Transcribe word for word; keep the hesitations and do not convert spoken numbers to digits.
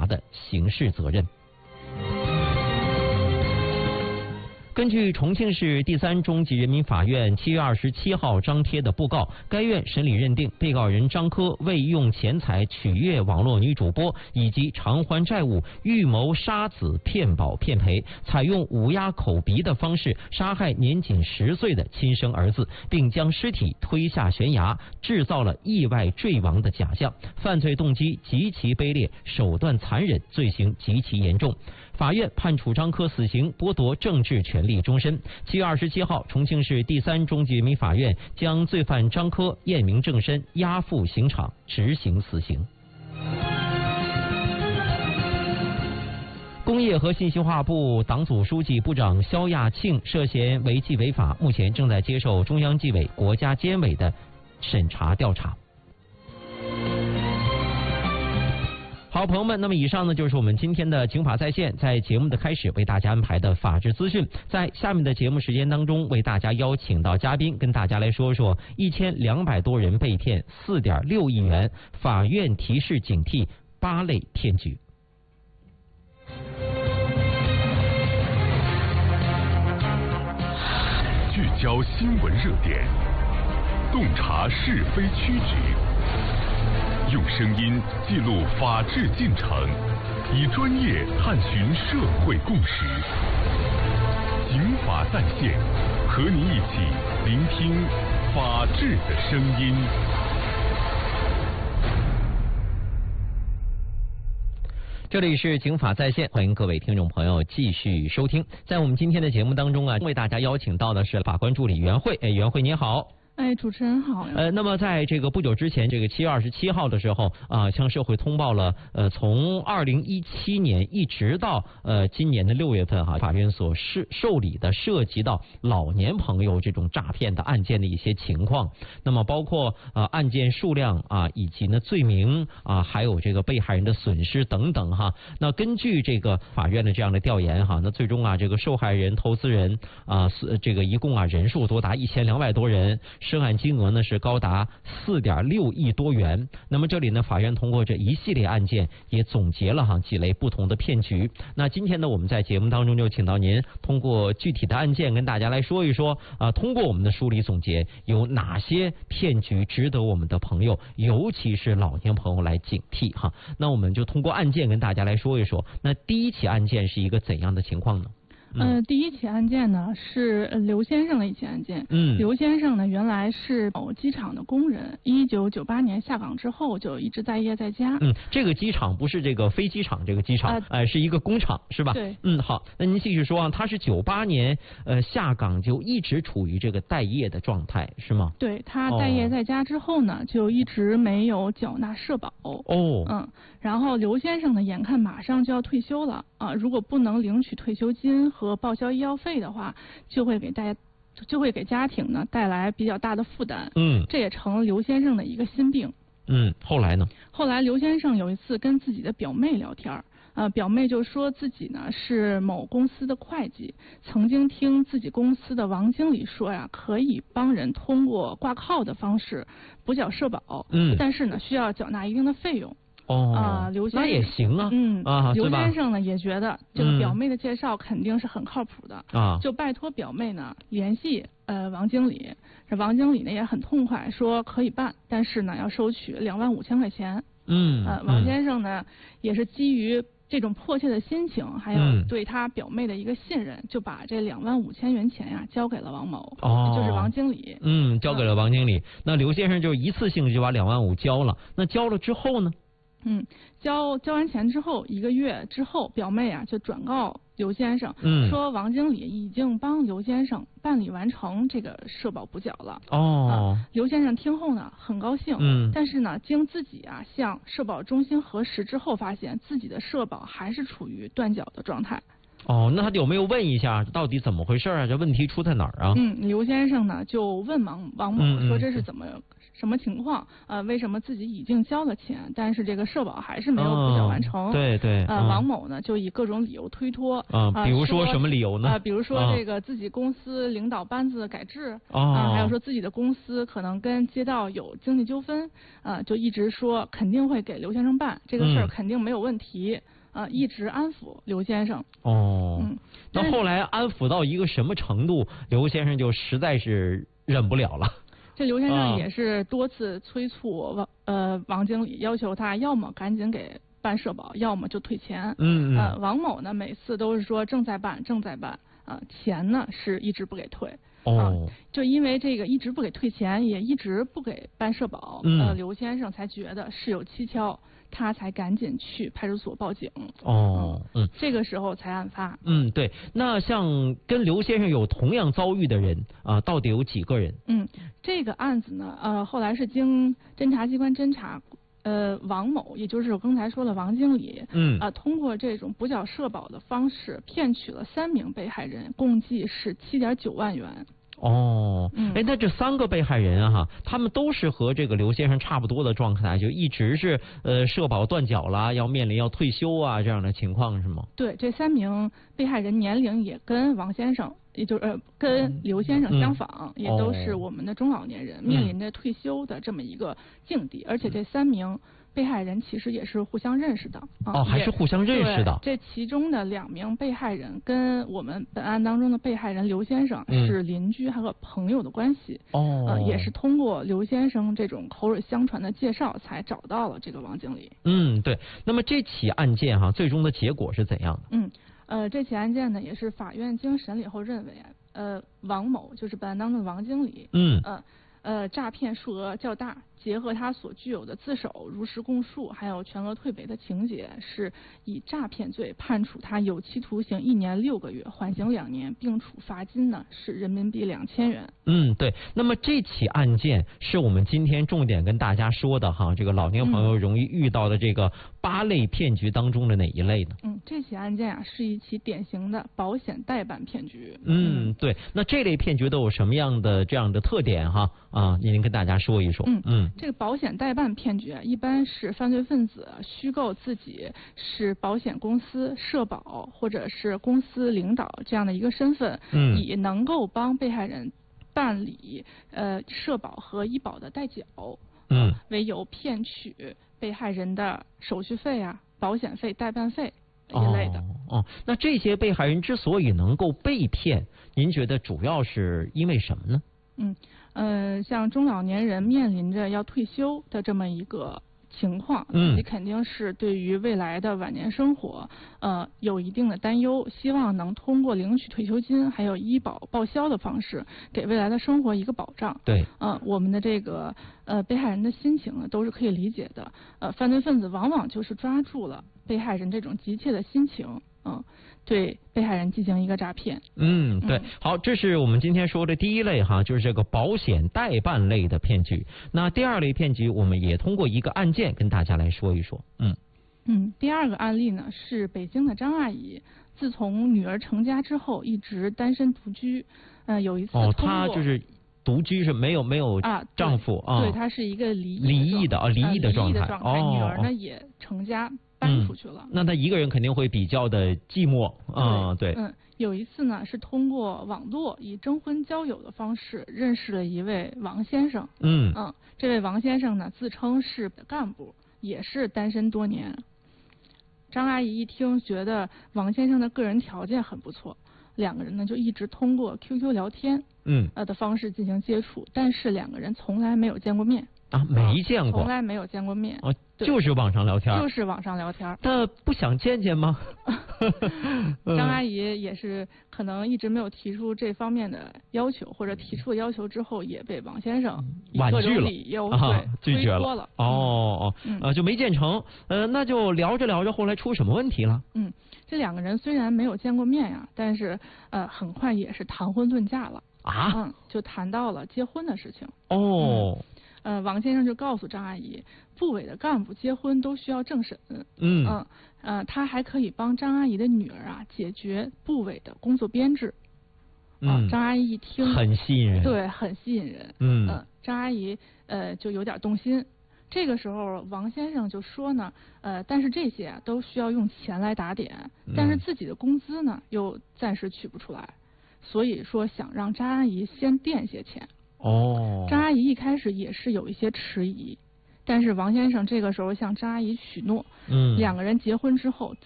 的刑事责任。根据重庆市第三中级人民法院七月二十七号张贴的布告，该院审理认定，被告人张科为用钱财取悦网络女主播以及偿还债务，预谋杀子骗保骗赔，采用捂压口鼻的方式杀害年仅十岁的亲生儿子，并将尸体推下悬崖，制造了意外坠亡的假象，犯罪动机极其卑劣，手段残忍，罪行极其严重。法院判处张科死刑，剥夺政治权利终身。七月二十七号，重庆市第三中级人民法院将罪犯张科验明正身，押赴刑场执行死刑。工业和信息化部党组书记、部长肖亚庆涉嫌违纪违法，目前正在接受中央纪委、国家监委的审查调查。好，朋友们，那么以上呢就是我们今天的警法在线，在节目的开始为大家安排的法治资讯，在下面的节目时间当中，为大家邀请到嘉宾，跟大家来说说一千两百多人被骗四点六亿元，法院提示警惕八类骗局。 聚焦新闻热点，洞察是非曲直。用声音记录法治进程，以专业探寻社会共识。警法在线，和你一起聆听法治的声音。 这里是警法在线，欢迎各位听众朋友继续收听。在我们今天的节目当中啊，为大家邀请到的是法官助理袁慧。哎，袁慧你好。 哎，主持人好。 呃，那么在这个不久之前，这个七月二十七号的时候啊，向社会通报了，呃，从二零一七年一直到呃今年的六月份哈，法院所受受理的涉及到老年朋友这种诈骗的案件的一些情况。那么包括呃案件数量啊，以及呢罪名啊，还有这个被害人的损失等等哈。那根据这个法院的这样的调研哈，那最终啊，这个受害人、投资人啊，这个一共啊人数多达一千两百多人。涉案金额呢是高达四点六亿多元。那么这里呢，法院通过这一系列案件也总结了哈几类不同的骗局。那今天呢，我们在节目当中就请到您，通过具体的案件跟大家来说一说啊，通过我们的梳理总结，有哪些骗局值得我们的朋友，尤其是老年朋友来警惕哈。那我们就通过案件跟大家来说一说。那第一起案件是一个怎样的情况呢？ 呃，第一起案件呢是刘先生的一起案件。嗯，刘先生呢原来是某机场的工人，一九九八年下岗之后就一直待业在家。 嗯，这个机场不是这个飞机场这个机场，呃，呃是一个工厂是吧？ 对。 嗯，好，那您继续说啊，他是九八年呃下岗就一直处于这个待业的状态是吗？ 对，他待业在家之后呢，哦、就一直没有缴纳社保。 哦。 嗯，然后刘先生呢，眼看马上就要退休了啊，如果不能领取退休金和报销医药费的话，就会给大家就会给家庭呢带来比较大的负担。嗯，这也成了刘先生的一个心病。 嗯，后来呢？ 后来刘先生有一次跟自己的表妹聊天，呃，表妹就说自己呢是某公司的会计，曾经听自己公司的王经理说呀，可以帮人通过挂靠的方式补缴社保。嗯，但是呢需要缴纳一定的费用。 哦，啊， 刘先生那也行啊， 嗯啊， 刘先生呢也觉得这个表妹的介绍肯定是很靠谱的啊， 就拜托表妹呢联系呃王经理，这王经理呢也很痛快，说可以办，但是呢要收取两万五千块钱。嗯，呃，王先生呢、嗯、也是基于这种迫切的心情，还有对他表妹的一个信任，嗯、就把这两万五千元钱呀交给了王某，哦，就是王经理。 嗯，交给了王经理。嗯、那刘先生就一次性就把两万五交了。那交了之后呢？ 嗯，交交完钱之后，一个月之后，表妹啊就转告刘先生，嗯，说王经理已经帮刘先生办理完成这个社保补缴了。哦、啊，刘先生听后呢很高兴，嗯，但是呢经自己啊向社保中心核实之后，发现自己的社保还是处于断缴的状态。 哦，那他有没有问一下到底怎么回事啊？这问题出在哪儿啊？ 嗯，刘先生呢就问王王某说这是怎么、嗯、什么情况？呃，为什么自己已经交了钱，但是这个社保还是没有补缴完成？ 哦、对对。 呃， 嗯、 王某呢就以各种理由推脱。 啊、 呃， 比如说什么理由呢？ 啊、呃，比如说这个自己公司领导班子改制，啊、 哦呃，还有说自己的公司可能跟街道有经济纠纷，啊、呃，就一直说肯定会给刘先生办这个事儿，肯定没有问题。嗯呃，一直安抚刘先生。 哦， 嗯， 那后来安抚到一个什么程度，刘先生就实在是忍不了了。 这刘先生也是多次催促王、呃王经理，要求他要么赶紧给办社保，要么就退钱。 嗯嗯。 呃，王某呢每次都是说正在办，正在办，啊、呃，钱呢是一直不给退。 哦、 呃。就因为这个一直不给退钱，也一直不给办社保， 嗯、 呃，刘先生才觉得事有蹊跷。他才赶紧去派出所报警。 哦，嗯， 这个时候才案发。 嗯，对。那像跟刘先生有同样遭遇的人啊，到底有几个人？ 嗯，这个案子呢，呃，后来是经侦查机关侦查，呃，王某，也就是我刚才说的王经理， 嗯， 啊、呃，通过这种补缴社保的方式，骗取了三名被害人，共计是七点九万元。 哦，哎，那这三个被害人啊，哈，他们都是和这个刘先生差不多的状态，就一直是呃社保断缴啦，要面临要退休啊这样的情况是吗？ 对，这三名被害人年龄也跟王先生，也就是呃跟刘先生相仿， 嗯、 也都是我们的中老年人， 哦、 面临着退休的这么一个境地，嗯、而且这三名被害人其实也是互相认识的。 哦，还是互相认识的。 这其中的两名被害人跟我们本案当中的被害人刘先生是邻居还有朋友的关系。 哦、 嗯呃，也是通过刘先生这种口耳相传的介绍，才找到了这个王经理。 嗯，对。那么这起案件哈，最终的结果是怎样的？ 嗯，呃，这起案件呢，也是法院经审理后认为，呃，王某就是本案当中的王经理。 嗯。 呃。呃，诈骗数额较大，结合他所具有的自首、如实供述，还有全额退赔的情节，是以诈骗罪判处他有期徒刑一年六个月，缓刑两年，并处罚金呢是人民币两千元。 嗯，对。那么这起案件是我们今天重点跟大家说的哈，这个老年朋友容易遇到的这个八类骗局当中的哪一类呢？ 嗯，这起案件啊是一起典型的保险代办骗局。 嗯，对。那这类骗局都有什么样的这样的特点哈？啊，您跟大家说一说。 嗯嗯， 这个保险代办骗局啊，一般是犯罪分子虚构自己是保险公司、社保或者是公司领导这样的一个身份， 嗯， 以能够帮被害人办理呃社保和医保的代缴， 嗯， 为由骗取被害人的手续费啊、保险费、代办费一类的。 哦，哦，那这些被害人之所以能够被骗，您觉得主要是因为什么呢？ 嗯，呃，像中老年人面临着要退休的这么一个情况，自己肯定是对于未来的晚年生活，呃，有一定的担忧，希望能通过领取退休金还有医保报销的方式，给未来的生活一个保障。 对， 呃，我们的这个呃被害人的心情呢，都是可以理解的。呃，犯罪分子往往就是抓住了被害人这种急切的心情，嗯、呃。对被害人进行一个诈骗。 嗯，对，好，这是我们今天说的第一类哈，就是这个保险代办类的骗局。那第二类骗局，我们也通过一个案件跟大家来说一说。嗯嗯，第二个案例呢是北京的张阿姨，自从女儿成家之后，一直单身独居。呃，有一次哦，她就是独居，是没有没有丈夫啊？ 对，她是一个离异离异的啊，离异的状态。 哦，女儿呢也成家。搬出去了、 嗯，那他一个人肯定会比较的寂寞啊、嗯。对， 嗯，有一次呢，是通过网络以征婚交友的方式认识了一位王先生。 嗯嗯，这位王先生呢，自称是干部，也是单身多年。张阿姨一听，觉得王先生的个人条件很不错，两个人呢就一直通过 Q Q 聊天， 嗯， 呃的方式进行接触，但是两个人从来没有见过面。 啊，没见过， 从来没有见过面。 哦，就是网上聊天， 就是网上聊天。 他不想见见吗？ 张阿姨也是可能一直没有提出这方面的要求，或者提出了要求之后，也被王先生以各种理由啊拒绝了。 了。哦哦， 嗯、 呃，就没见成。呃，那就聊着聊着，后来出什么问题了？ 嗯，这两个人虽然没有见过面呀，但是呃，很快也是谈婚论嫁了。 啊？ 嗯，就谈到了结婚的事情。 哦。 嗯呃，王先生就告诉张阿姨，部委的干部结婚都需要政审。 嗯嗯， 呃，他还可以帮张阿姨的女儿啊解决部委的工作编制。啊、 嗯， 张阿姨一听很吸引人， 对，很吸引人。 嗯， 呃、张阿姨呃就有点动心。这个时候，王先生就说呢，呃，但是这些啊都需要用钱来打点，但是自己的工资呢又暂时取不出来，所以说想让张阿姨先垫些钱。 哦， 张阿姨一开始也是有一些迟疑，但是王先生这个时候向张阿姨许诺， 嗯， 两个人结婚之后